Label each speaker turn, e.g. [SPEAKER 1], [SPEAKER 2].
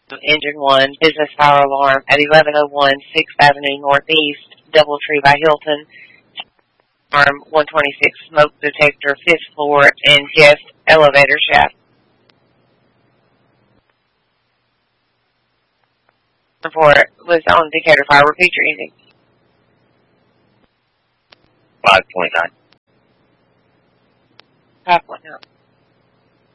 [SPEAKER 1] Engine 1, business fire alarm at 1101 6th Avenue Northeast, Doubletree by Hilton. Alarm 126, smoke detector, 5th floor, and guest elevator shaft. Report was on Decatur Fire. Repeat your ending.
[SPEAKER 2] 5.9.
[SPEAKER 1] 5.9.